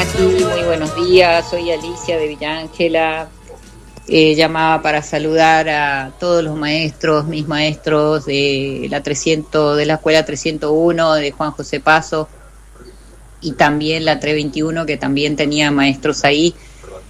Sí, muy buenos días. Soy Alicia de Villa Ángela. Llamaba para saludar a todos los maestros, mis maestros de la 300, de la escuela 301 de Juan José Paso y también la 321 que también tenía maestros ahí.